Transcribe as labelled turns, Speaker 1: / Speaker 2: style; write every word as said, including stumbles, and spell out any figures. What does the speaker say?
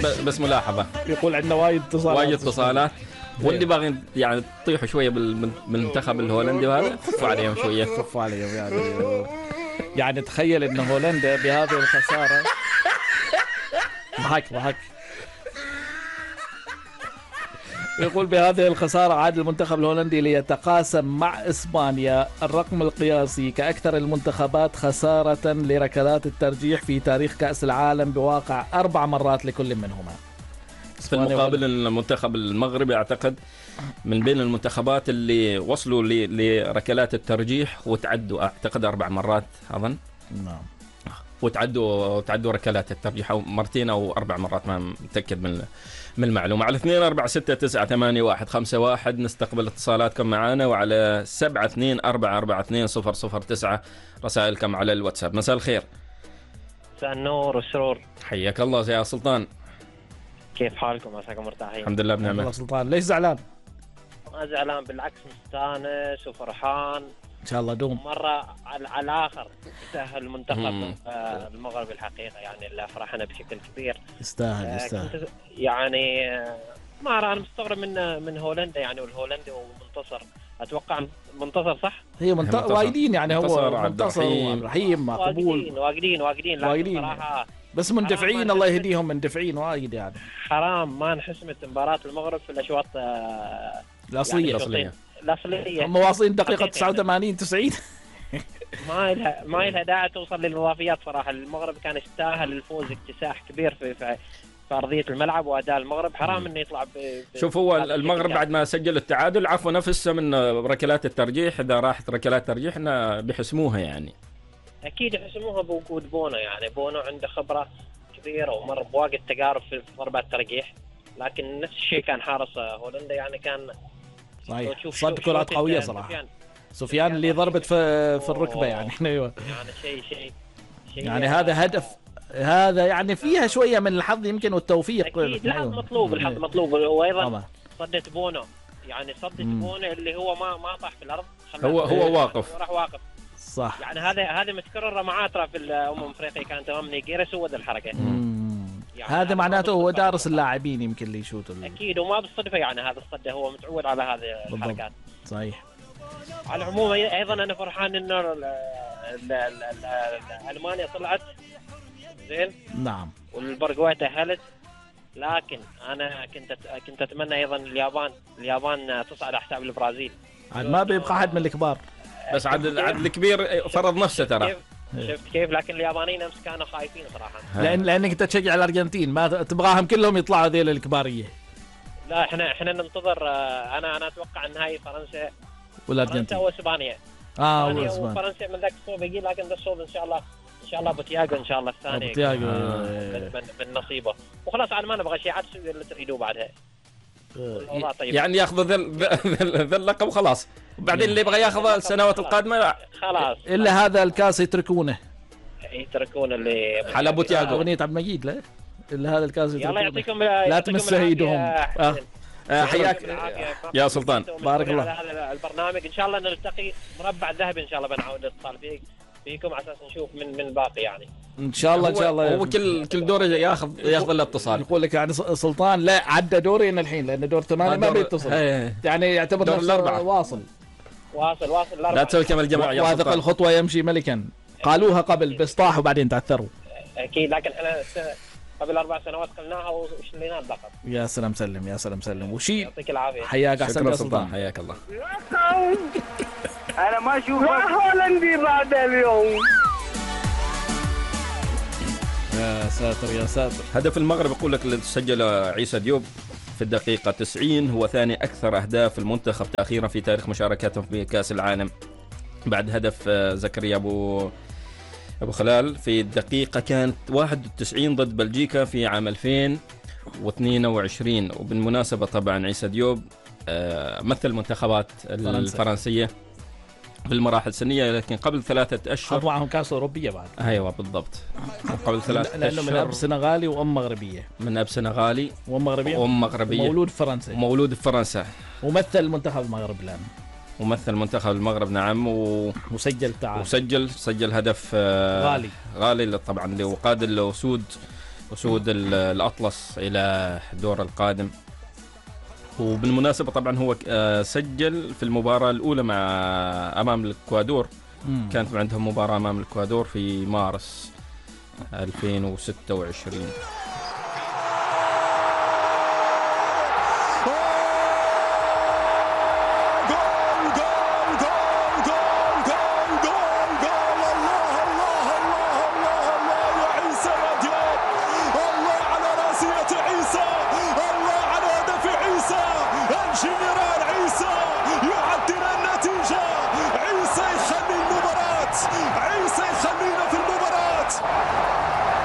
Speaker 1: بس ملاحظة
Speaker 2: يقول عندنا وايد اتصالات
Speaker 1: وايد اتصالات واللي باغين يعني تطيحوا شوية بالمنتخب الهولندي وهذا خفوا عليهم شوية
Speaker 2: خفوا عليهم يعني يعني تخيل ان هولندا بهذه الخسارة ضحك ضحك يقول بهذه الخسارة عاد المنتخب الهولندي ليتقاسم مع إسبانيا الرقم القياسي كأكثر المنتخبات خسارة لركلات الترجيح في تاريخ كأس العالم بواقع أربع مرات لكل منهما.
Speaker 1: في المقابل المنتخب المغربي أعتقد من بين المنتخبات اللي وصلوا لركلات الترجيح وتعدوا أعتقد أربع مرات أظن.
Speaker 2: نعم.
Speaker 1: وتعدوا تعدوا ركلات الترجيح أو مرتين أو أربع مرات ما متأكد من من المعلومة. على اثنين أربعة ستة تسعة ثمانية واحد خمسة واحد نستقبل اتصالاتكم معنا وعلى سبعة اثنين أربعة أربعة اثنين صفر صفر تسعة رسائلكم على الواتساب. مساء الخير.
Speaker 3: مساء النور والسرور.
Speaker 1: حياك الله يا سلطان.
Speaker 3: كيف حالكم؟ عساكم مرتاحين؟
Speaker 1: الحمد لله بنعمة.
Speaker 2: الله سلطان ليش زعلان؟
Speaker 3: ما زعلان بالعكس مستانس وفرحان
Speaker 2: ان شاء الله دوم
Speaker 3: مرة على الآخر تأهل المنتخب آه المغرب الحقيقة يعني اللي فرحنا بشكل كبير.
Speaker 2: يستاهل آه يستاهل
Speaker 3: يعني آه ما أرى أنا مستغرب من من هولندا يعني والهولندي ومنتصر أتوقع منتصر صح؟
Speaker 2: هي منتصر وايدين يعني هو منتصر رحيم
Speaker 3: مقبول واجدين واجدين
Speaker 2: واجدين صراحة بس مندفعين الله يهديهم مندفعين وايد يعني
Speaker 3: حرام ما انحسمت مباراة المغرب في الأشواط آه
Speaker 2: الأصلية
Speaker 3: يعني الأصلية
Speaker 2: هم واصلين دقيقة تسعة وثمانين تسعين
Speaker 3: ما لها ما لها داعي توصل للإضافيات صراحة. المغرب كان يستاهل الفوز اكتساح كبير في في في أرضية الملعب وأداء المغرب حرام إنه يطلع.
Speaker 1: شوف هو المغرب بعد ما سجل التعادل عفوا نفسه من ركلات الترجيح. إذا راحت ركلات الترجيح إنه بيحسموها يعني.
Speaker 3: أكيد يحسموها بوجود بونو يعني بونو عنده خبرة كبيرة ومر بواجد تجارب في ضربات الترجيح لكن نفس الشيء كان حارس هولندا يعني كان
Speaker 2: صحيح صد كرات قوية صراحة. سفيان, سفيان اللي ضربت في في الركبة يعني
Speaker 3: ايوه يعني شيء شيء
Speaker 2: شي يعني هذا هدف هذا يعني فيها شوية من الحظ يمكن والتوفيق.
Speaker 3: أكيد الحظ مطلوب الحظ مطلوب وأيضا صدت بونو يعني صدت بونو اللي هو ما ما طاح في الأرض
Speaker 1: هو هو واقف
Speaker 3: راح واقف
Speaker 2: صح
Speaker 3: يعني هذا هذه متكررة معاه ترى في الأمم الأفريقية كانت أمام نيجيريا سوى الحركة
Speaker 2: يعني هذا معناته هو دارس اللاعبين يمكن اللي يشوتوا
Speaker 3: أكيد وما بالصدفة يعني هذا الصدة هو متعود على هذه الحركات.
Speaker 2: صحيح.
Speaker 3: على العموم أيضا أنا فرحان إنه ألمانيا طلعت زين.
Speaker 2: نعم.
Speaker 3: والبرغواي تأهلت لكن أنا كنت كنت أتمنى أيضا اليابان اليابان تصعد على حساب البرازيل.
Speaker 2: عاد ما بيبقى أحد من الكبار
Speaker 1: بس عاد عاد الكبير فرض نفسه ترى.
Speaker 3: شفت كيف لكن اليابانيين أمس كانوا خايفين صراحة.
Speaker 2: لأن لأنك أنت تشجع الأرجنتين ما تبغاهم كلهم يطلعوا ذيل الكبارية.
Speaker 3: لا إحنا إحنا ننتظر أنا أنا أتوقع نهائي فرنسا
Speaker 2: والأرجنتين
Speaker 3: وإسبانيا.
Speaker 2: آه
Speaker 3: وإسبانيا وفرنسا من ذاك الصوب يجي لكن ده الصوب إن شاء الله إن شاء الله بوتياغو إن شاء الله الثاني.
Speaker 2: بوتياغو
Speaker 3: من, من, من نصيبه وخلاص أنا ما نبغى شيء عاد اللي تريدوه بعدها.
Speaker 1: طيب. يعني ياخذ ذا ذا اللقب وخلاص وبعدين اللي يبغى ياخذ السنوات القادمة
Speaker 3: خلاص
Speaker 2: إلا هذا الكاس يتركونه
Speaker 3: يتركون اللي
Speaker 2: حلا بوتياغو أغنية عبد المجيد لا إلا هذا الكاس
Speaker 3: يتركونه. يلا يعطيكم
Speaker 2: لا تمس ايدهم.
Speaker 1: آه. آه حياك يا سلطان
Speaker 2: بارك الله
Speaker 3: على هذا البرنامج إن شاء الله نلتقي مربع ذهبي إن شاء الله بنعود الاتصال فيك فيكم على اساس نشوف من من الباقي يعني
Speaker 2: ان شاء الله ان شاء الله.
Speaker 1: هو كل كل دور ياخذ ياخذ الاتصال.
Speaker 2: يقول لك يعني سلطان لا عدى دورين الحين لان دور ثمانية ما بيتصل يعني يعتبر
Speaker 1: الأربعة
Speaker 3: واصل واصل واصل الأربعة.
Speaker 1: لا تسوي كما الجماعة يا
Speaker 2: واثق الخطوة يمشي ملكا قالوها قبل بس طاحوا وبعدين تعثروا.
Speaker 3: اكيد لكن احنا قبل اربع سنوات قلناها وشلينا اللقب.
Speaker 2: يا سلام سلم يا سلام سلم وشي
Speaker 3: يعطيك العافية.
Speaker 2: حياك احسن يا
Speaker 1: سلطان حياك الله.
Speaker 4: انا ما اشوف هولندي بعد اليوم.
Speaker 2: يا ساتر يا ساتر.
Speaker 1: هدف المغرب يقول لك اللي سجل عيسى ديوب في الدقيقة تسعين هو ثاني أكثر أهداف المنتخب تأخيرا في تاريخ مشاركاته في كأس العالم بعد هدف زكريا أبو أبو خلال في الدقيقة كانت واحد وتسعين ضد بلجيكا في عام ألفين واثنين وعشرين. وبالمناسبة طبعا عيسى ديوب مثل المنتخبات الفرنسية في المراحل السنية لكن قبل ثلاثة أشهر
Speaker 2: خذوا معهم كأس أوروبية بعد.
Speaker 1: أيوة بالضبط قبل ثلاثة أشهر
Speaker 2: لأنه من أب سنغالي وأم مغربية
Speaker 1: من أب سنغالي
Speaker 2: وأم مغربية
Speaker 1: وأم مغربية
Speaker 2: مولود فرنسا
Speaker 1: مولود في فرنسا
Speaker 2: ومثل منتخب المغرب الآن
Speaker 1: ومثل منتخب المغرب نعم و...
Speaker 2: وسجل تعال
Speaker 1: وسجل سجل هدف
Speaker 2: غالي
Speaker 1: غالي طبعا اللي وقاد الأسود أسود الأطلس إلى الدور القادم. وبالمناسبة طبعا هو سجل في المباراة الأولى مع أمام الإكوادور، كانت عندهم مباراة أمام الإكوادور في مارس ألفين وستة وعشرين.